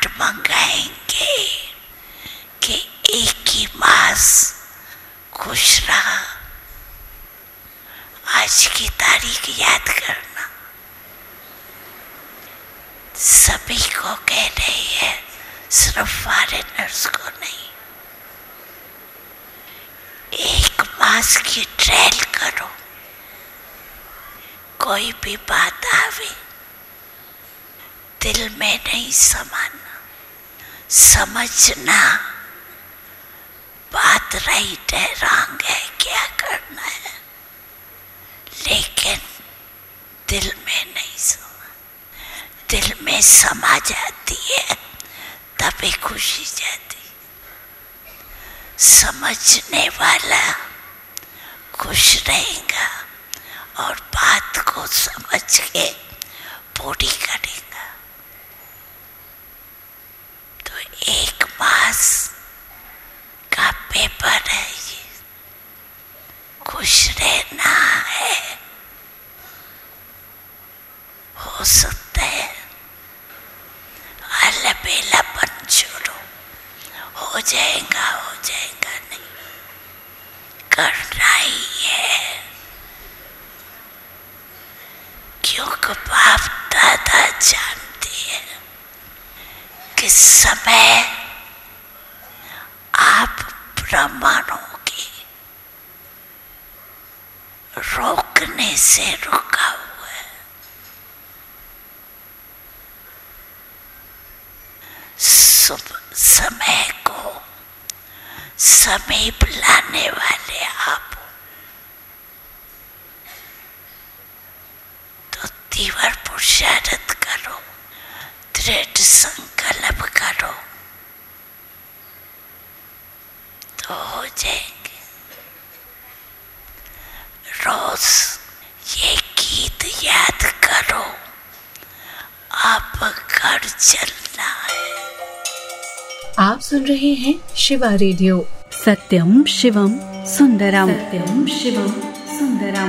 Chart मंगाएंगे कि एक ही मास खुश रहा। आज की तारीख याद करना। सभी को कह रही है, सिर्फ फॉरेनर्स को नहीं। एक मास की ट्रेल करो। कोई भी बात आवे दिल में नहीं समाना, समझना बात राइट है रॉन्ग है क्या करना है, लेकिन दिल में नहीं समा। दिल में समा जाती है तभी खुशी जाती। समझने वाला खुश रहेगा और बात को समझ के पूरी करेगा। तो एक मास का पेपर है ये, खुश रहना है। हो सकता है अलबेलापन छोड़ो, हो जाएगा नहीं, करना ही है। क्योंकि बाप दादा जानते हैं कि समय आप ब्रह्मांडों के रोकने से रुका हुआ है। समय को समीप लाने वाले आप। तो तीव्र पुरुषार्थ करो, दृढ़ संकल्प करो तो हो जाएंगे। रोज ये गीत याद करो, अब घर चलना है। आप सुन रहे हैं शिवा रेडियो। सत्यम शिवम सुंदरम, सत्यम शिवम सुंदरम।